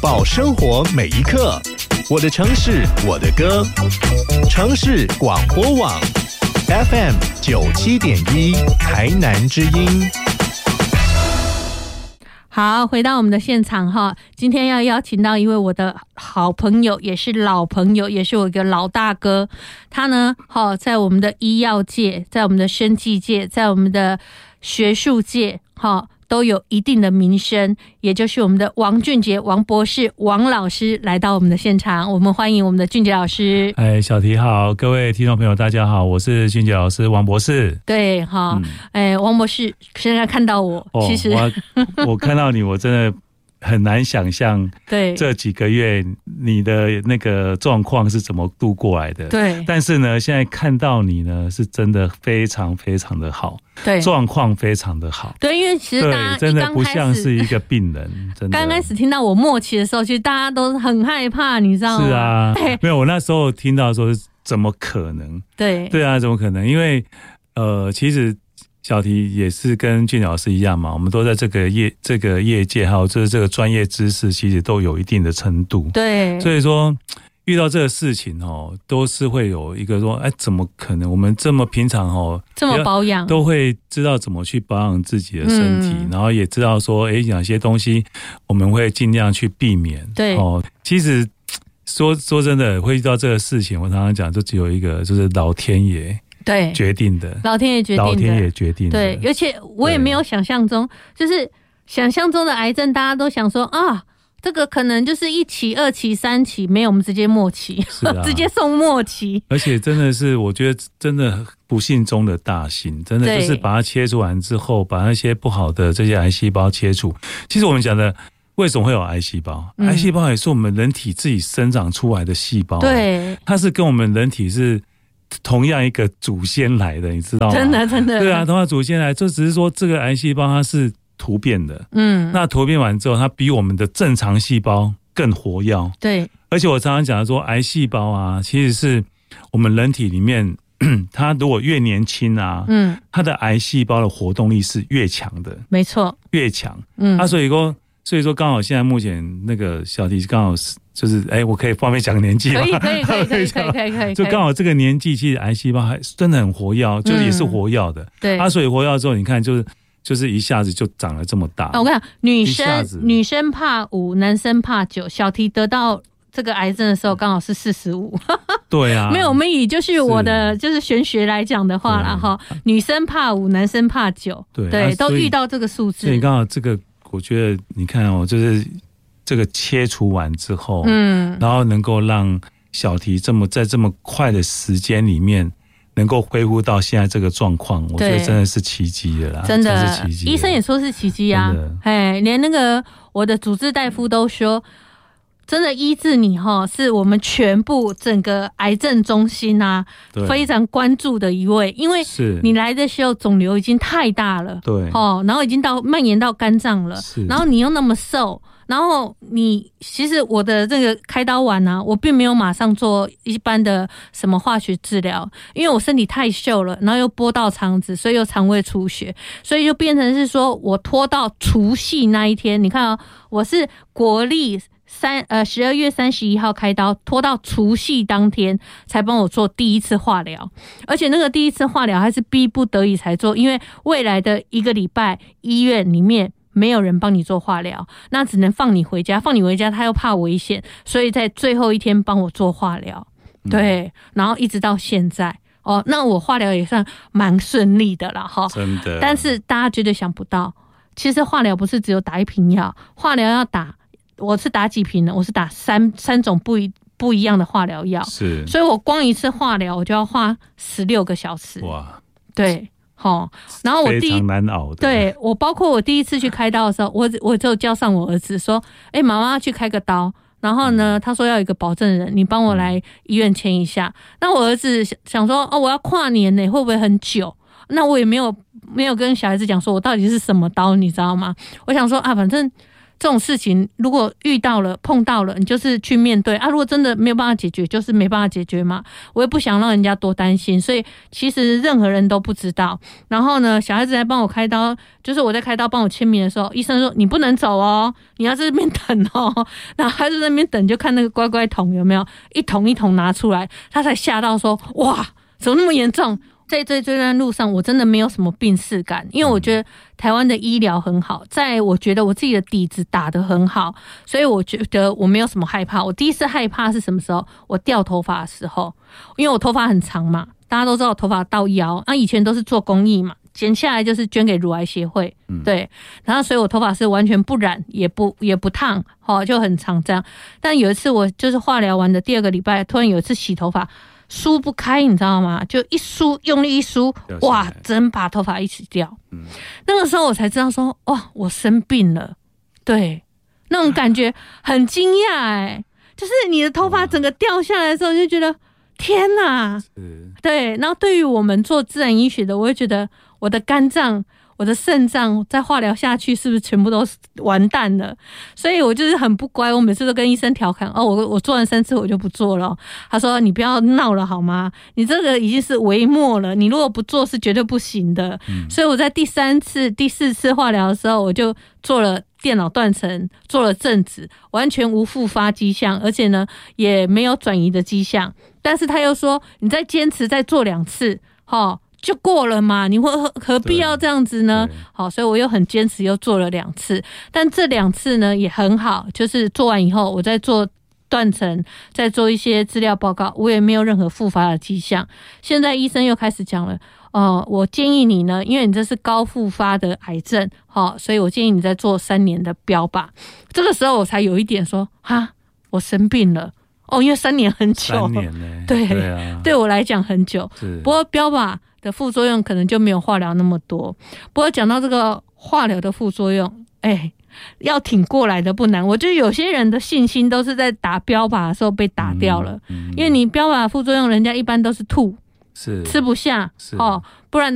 保生活每一刻。我的城市，我的歌。城市广播网 FM 97.1台南之音。 好，回到我们的现场哈，今天要邀请到一位我的好朋友，也是老朋友，也是我一个老大哥。他呢，在我们的医药界，在我们的生技界，在我们的学术界，都有一定的名声，也就是我们的王俊杰王博士王老师来到我们的现场，我们欢迎我们的俊杰老师。 小提好，各位听众朋友大家好，我是俊杰老师王博士。 对王博士现在看到我，其实我看到你，我真的很难想象，对这几个月你的那个状况是怎么度过来的。对，但是呢，现在看到你呢，是真的非常非常的好，对，状况非常的好。对，因为其实大家真的不像是一个病人。真的，刚开始听到我末期的时候，其实大家都很害怕，你知道吗？是啊，没有，我那时候听到说怎么可能？对啊，怎么可能？因为其实小提也是跟俊老师一样嘛，我们都在这个业界，还有就是这个专业知识，其实都有一定的程度。对，所以说遇到这个事情都是会有一个说，怎么可能？我们这么平常这么保养，都会知道怎么去保养自己的身体，然后也知道说，哪些东西我们会尽量去避免。对，其实说真的，会遇到这个事情，我常常讲，就只有一个，就是老天爷。对，决定的，老天爷决定的，对，而且我也没有想象中，就是想象中的癌症，大家都想说啊，这个可能就是1期、2期、3期，没有，我们直接末期，直接送末期。而且真的是，我觉得真的不幸中的大幸，真的就是把它切除完之后，把那些不好的这些癌细胞切除。其实我们讲的，为什么会有癌细胞？癌细胞也是我们人体自己生长出来的细胞，对，它是跟我们人体是同样一个祖先来的，你知道吗？真的，对啊，同样祖先来，就只是说这个癌细胞它是突变的，那突变完之后，它比我们的正常细胞更活跃。对，而且我常常讲的说，癌细胞啊，其实是我们人体里面，它如果越年轻啊，它的癌细胞的活动力是越强的，没错，越强。所以说刚好现在目前那个小提刚好就是，我可以方便讲个年纪吗？可以。就刚好这个年纪，其实癌细胞还真的很活跃，就是也是活跃的。对，所以活跃之后，你看就是一下子就长了这么大。我跟你讲，女生怕5，男生怕9。小提得到这个癌症的时候，刚好是45。对啊，没有，我们以就是我的就是玄学来讲的话啦哈，女生怕5，男生怕9。对，都遇到这个数字。所以刚好这个。我觉得你看就是这个切除完之后，然后能够让小提在这么快的时间里面能够恢复到现在这个状况，我觉得真的是奇迹的啦，真的是奇迹。医生也说是奇迹啊，连那个我的主治大夫都说，真的医治你是我们全部整个癌症中心啊非常关注的一位，因为你来的时候肿瘤已经太大了，对，然后已经蔓延到肝脏了，然后你又那么瘦，然后其实我的这个开刀完啊，我并没有马上做一般的什么化学治疗，因为我身体太瘦了，然后又拨到肠子，所以又肠胃出血，所以就变成是说我拖到除夕那一天，你看我是国历12月31号开刀，拖到除夕当天才帮我做第一次化疗，而且那个第一次化疗还是逼不得已才做，因为未来的1个礼拜医院里面没有人帮你做化疗，那只能放你回家他又怕危险，所以在最后一天帮我做化疗。对，然后一直到现在那我化疗也算蛮顺利的啦真的。但是大家绝对想不到，其实化疗不是只有打1瓶药，化疗要打，我是打几瓶呢？我是打三种不一样的化疗药，是，所以我光一次化疗我就要花16个小时。哇，对，然后我非常难熬的。对，我包括我第一次去开刀的时候，我就叫上我儿子说，妈妈去开个刀。然后呢，他说要有一个保证人，你帮我来医院签一下。那我儿子想说，我要跨年呢，会不会很久？那我也没有跟小孩子讲说我到底是什么刀，你知道吗？我想说反正这种事情如果遇到了碰到了，你就是去面对啊。如果真的没有办法解决，就是没办法解决嘛。我也不想让人家多担心，所以其实任何人都不知道。然后呢，小孩子来帮我开刀，就是我在开刀帮我签名的时候，医生说你不能走哦，你要在这边等哦。然后他就在那边等，就看那个乖乖桶有没有一桶一桶拿出来，他才吓到说哇，怎么那么严重？在这段路上，我真的没有什么病识感，因为我觉得台湾的医疗很好，我觉得我自己的底子打得很好，所以我觉得我没有什么害怕。我第一次害怕是什么时候？我掉头发的时候，因为我头发很长嘛，大家都知道我头发到腰，以前都是做公益嘛，剪下来就是捐给乳癌协会，对，然后所以我头发是完全不染，也不烫，就很长这样。但有一次我就是化疗完的第2个礼拜，突然有一次洗头发。梳不开，你知道吗？就一梳，用力一梳，哇，整把头发一起掉。那个时候我才知道说，哇，我生病了。对，那种感觉很惊讶就是你的头发整个掉下来的时候，就觉得天哪！对，然后对于我们做自然医学的，我会觉得我的肝脏。我的肾脏在化疗下去是不是全部都完蛋了？所以我就是很不乖，我每次都跟医生调侃我做完3次我就不做了。他说你不要闹了好吗？你这个已经是微末了，你如果不做是绝对不行的。所以我在第3次、第4次化疗的时候，我就做了电脑断层，做了正子，完全无复发迹象，而且呢也没有转移的迹象。但是他又说你再坚持再做2次，就过了嘛，你何必要这样子呢？好，所以我又很坚持，又做了2次，但这2次呢也很好，就是做完以后，我再做断层，再做一些资料报告，我也没有任何复发的迹象。现在医生又开始讲了，我建议你呢，因为你这是高复发的癌症，所以我建议你再做3年的标靶。这个时候我才有一点说，我生病了。因为3年很久，3 年呢？ 对啊，对我来讲很久。不过标靶的副作用可能就没有化疗那么多。不过讲到这个化疗的副作用，要挺过来的不难。我觉得有些人的信心都是在打标靶的时候被打掉了，因为你标靶的副作用，人家一般都是吐，吃不下，不然